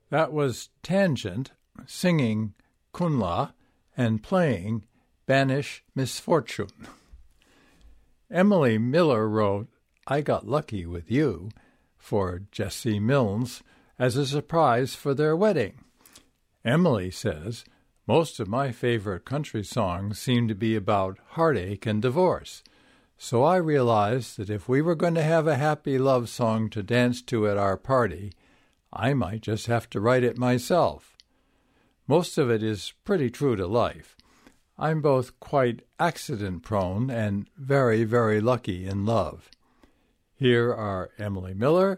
That was Tangent singing Kunla and playing Banish Misfortune. Emily Miller wrote I Got Lucky With You for Jesse Milnes as a surprise for their wedding. Emily says, most of my favorite country songs seem to be about heartache and divorce. So I realized that if we were going to have a happy love song to dance to at our party, I might just have to write it myself. Most of it is pretty true to life. I'm both quite accident-prone and very, very lucky in love. Here are Emily Miller